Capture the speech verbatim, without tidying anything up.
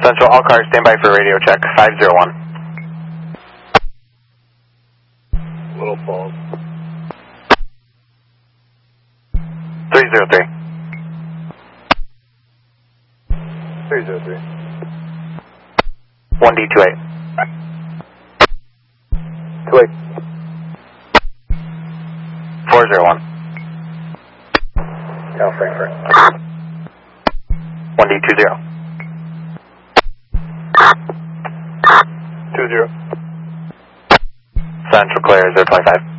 Central, all cars stand by for radio check, five zero one. Little Falls. three zero three. three zero three. one D two eight. two eight. four zero one. Cal Frankfurt. one D two zero. two zero. Central clear, zero twenty-five.